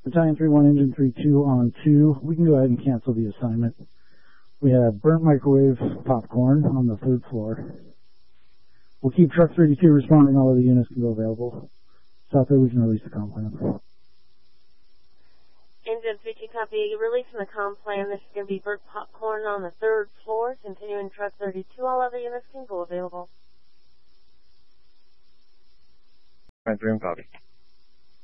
Battalion 3-1, Engine 3-2 on 2. We can go ahead and cancel the assignment. We have burnt microwave popcorn on the 3rd floor. We'll keep Truck 32 responding. All of the units can go available. Southway, we can release the comm plan. Engine 32 copy. Releasing the comm plan. This is going to be burnt popcorn on the 3rd floor. Continuing Truck 32. All other units can go available. Room copy.